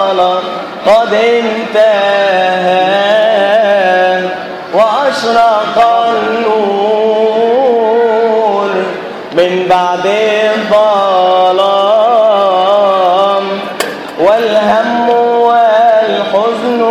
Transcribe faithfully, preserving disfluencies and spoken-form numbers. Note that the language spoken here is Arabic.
خلاص قد انتهى وأشرق النور من بعد الظلام والهم والحزن